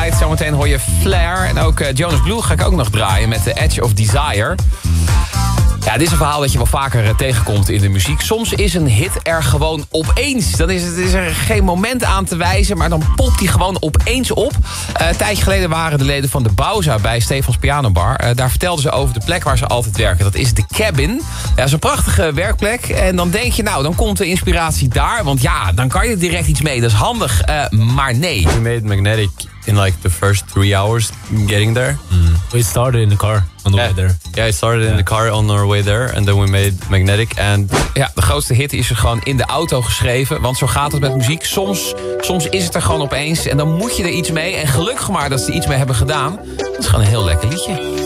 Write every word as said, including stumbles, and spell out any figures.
tijd. Zometeen hoor je Flair. En ook uh, Jonas Blue ga ik ook nog draaien met The Edge of Desire. Ja, dit is een verhaal dat je wel vaker uh, tegenkomt in de muziek. Soms is een hit er gewoon opeens. Dan is, het, is er geen moment aan te wijzen, maar dan popt die gewoon opeens op. Uh, een tijdje geleden waren de leden van de Bauza bij Stefans Pianobar. Uh, daar vertelden ze over de plek waar ze altijd werken. Dat is de Cabin. Ja, dat is een prachtige werkplek. En dan denk je, nou, dan komt de inspiratie daar. Want ja, dan kan je er direct iets mee. Dat is handig, uh, maar nee. We made Magnetic in like the first three hours getting there. Mm. We started in the car on the yeah. way there. Yeah, I started yeah. in the car on our way there. And then we made Magnetic. And ja, de grootste hit is er gewoon in de auto geschreven. Want zo gaat het met muziek. Soms, soms is het er gewoon opeens. En dan moet je er iets mee. En gelukkig maar dat ze er iets mee hebben gedaan. Dat is gewoon een heel lekker liedje.